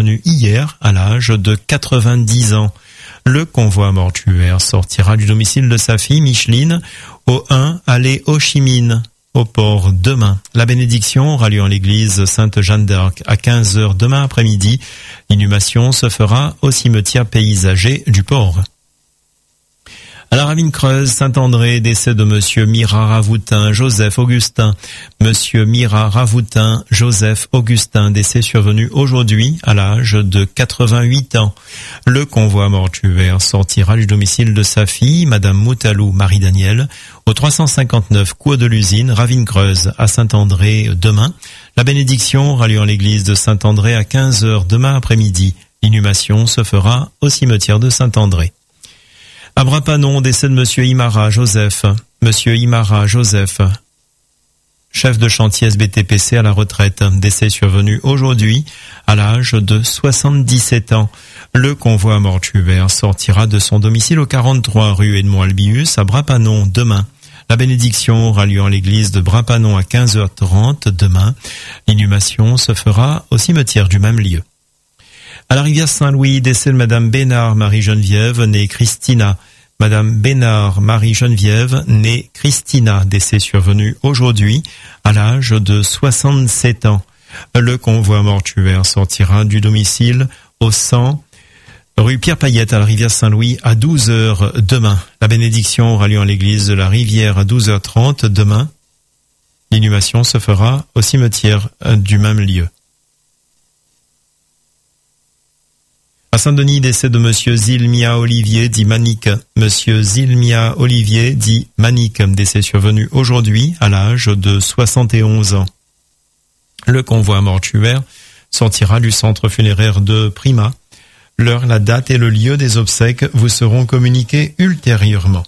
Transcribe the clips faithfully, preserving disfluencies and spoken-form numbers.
survenu hier à l'âge de quatre-vingt-dix ans. Le convoi mortuaire sortira du domicile de sa fille Micheline au un allée Ho Chi Minh au port demain. La bénédiction aura lieu en l'église Sainte-Jeanne d'Arc à quinze heures demain après-midi. L'inhumation se fera au cimetière paysager du port. À la Ravine-Creuse, Saint-André, décès de monsieur Mira Ravoutin, Joseph Augustin. Monsieur Mira Ravoutin, Joseph Augustin, décès survenu aujourd'hui à l'âge de quatre-vingt-huit ans. Le convoi mortuaire sortira du domicile de sa fille, madame Moutalou Marie-Daniel, au trois cent cinquante-neuf Cours de l'Usine, Ravine-Creuse, à Saint-André demain. La bénédiction aura lieu en l'église de Saint-André à quinze heures demain après-midi. L'inhumation se fera au cimetière de Saint-André. À Brapanon, décès de monsieur Imara Joseph. Monsieur Imara Joseph, chef de chantier S B T P C à la retraite, décès survenu aujourd'hui à l'âge de soixante-dix-sept ans. Le convoi mortuaire sortira de son domicile au quarante-trois rue Edmond Albius à Brapanon demain. La bénédiction aura lieu en l'église de Brapanon à quinze heures trente demain. L'inhumation se fera au cimetière du même lieu. À la rivière Saint-Louis, décès de madame Bénard Marie-Geneviève, née Christina. Madame Bénard Marie-Geneviève, née Christina, décès survenu aujourd'hui à l'âge de soixante-sept ans. Le convoi mortuaire sortira du domicile au cent rue Pierre-Payette à la rivière Saint-Louis à douze heures demain. La bénédiction aura lieu en l'église de la Rivière à douze heures trente demain. L'inhumation se fera au cimetière du même lieu. À Saint-Denis, décès de monsieur Zilmia Olivier, dit Manique. Monsieur Zilmia Olivier, dit Manique, décès survenu aujourd'hui à l'âge de soixante et onze ans. Le convoi mortuaire sortira du centre funéraire de Prima. L'heure, la date et le lieu des obsèques vous seront communiqués ultérieurement.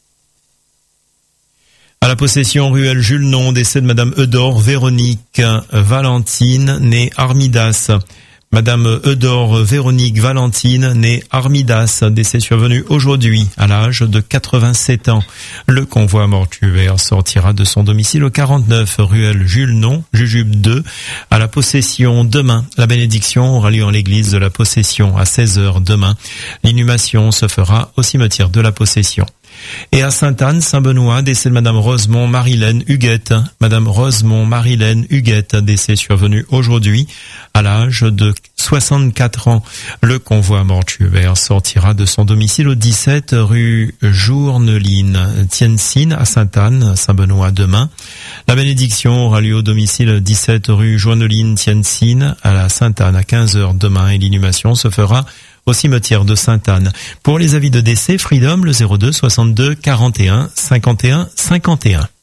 À la possession ruelle Jules Non, décès de madame Eudore Véronique Valentine, née Armidas. Madame Eudore Véronique Valentine, née Armidas, décès survenu aujourd'hui à l'âge de quatre-vingt-sept ans. Le convoi mortuaire sortira de son domicile au quarante-neuf ruelle Jules Non, Jujube deux, à la possession demain. La bénédiction aura lieu en l'église de la possession à seize heures demain. L'inhumation se fera au cimetière de la possession. Et à Sainte-Anne, Saint-Benoît, décès de madame Rosemont Marilène Huguette. Madame Rosemont Marilène Huguette, décès survenu aujourd'hui à l'âge de soixante-quatre ans. Le convoi mortuaire sortira de son domicile au dix-sept rue Journeline Tiensine à Sainte-Anne, Saint-Benoît demain. La bénédiction aura lieu au domicile dix-sept rue Journeline Tiensine à la Sainte-Anne à quinze heures demain et l'inhumation se fera au cimetière de Sainte-Anne. Pour les avis de décès, Freedom, le zéro deux soixante-deux quarante et un cinquante et un cinquante et un.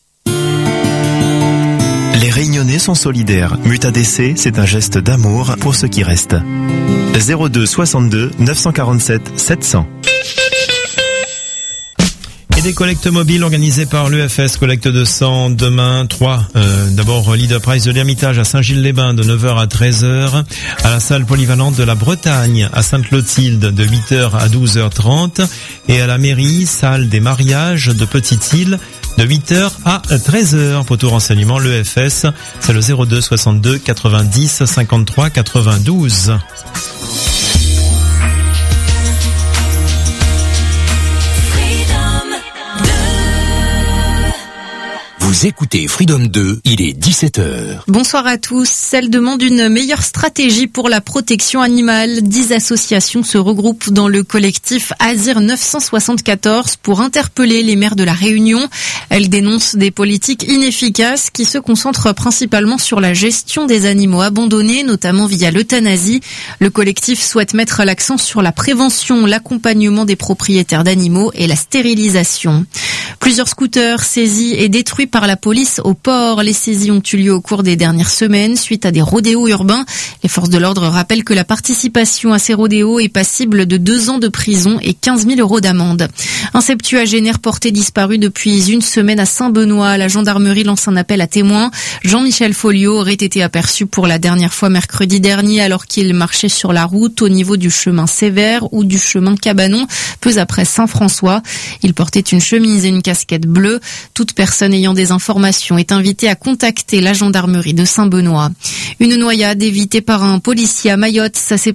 Les Réunionnais sont solidaires. Muta décès, c'est un geste d'amour pour ceux qui restent. zéro deux soixante-deux neuf cent quarante-sept sept cents. Et des collectes mobiles organisées par l'U F S, collecte de sang demain trois. Euh, d'abord Leader Price de l'Hermitage à Saint-Gilles-les-Bains de neuf heures à treize heures, à la salle polyvalente de la Bretagne à Sainte-Clotilde de huit heures à douze heures trente et à la mairie, salle des mariages de Petite-Île de huit heures à treize heures. Pour tout renseignement, l'E F S, c'est le zéro deux soixante-deux quatre-vingt-dix cinquante-trois quatre-vingt-douze. Vous écoutez Freedom deux, il est dix-sept heures. Bonsoir à tous. Celle demande une meilleure stratégie pour la protection animale. Dix associations se regroupent dans le collectif Azir neuf cent soixante-quatorze pour interpeller les maires de la Réunion. Elles dénoncent des politiques inefficaces qui se concentrent principalement sur la gestion des animaux abandonnés, notamment via l'euthanasie. Le collectif souhaite mettre l'accent sur la prévention, l'accompagnement des propriétaires d'animaux et la stérilisation. Plusieurs scooters saisis et détruits par la police au port. Les saisies ont eu lieu au cours des dernières semaines suite à des rodéos urbains. Les forces de l'ordre rappellent que la participation à ces rodéos est passible de deux ans de prison et quinze mille euros d'amende. Un septuagénaire porté disparu depuis une semaine à Saint-Benoît. La gendarmerie lance un appel à témoins. Jean-Michel Folliot aurait été aperçu pour la dernière fois mercredi dernier alors qu'il marchait sur la route au niveau du chemin Sévère ou du chemin Cabanon, peu après Saint-François. Il portait une chemise et une casquette bleue. Toute personne ayant des informations est invitée à contacter la gendarmerie de Saint-Benoît. Une noyade évitée par un policier à Mayotte. Ça s'est